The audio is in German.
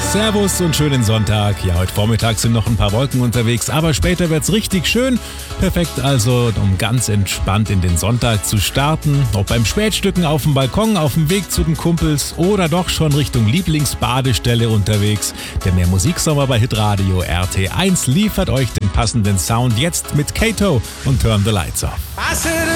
Servus und schönen Sonntag. Ja, heute Vormittag sind noch ein paar Wolken unterwegs, aber später wird's richtig schön. Perfekt also, um ganz entspannt in den Sonntag zu starten. Ob beim Spätstücken auf dem Balkon, auf dem Weg zu den Kumpels oder doch schon Richtung Lieblingsbadestelle unterwegs. Der Mehr Musiksommer bei Hitradio RT1 liefert euch den passenden Sound jetzt mit Kato und Turn the Lights Off. I said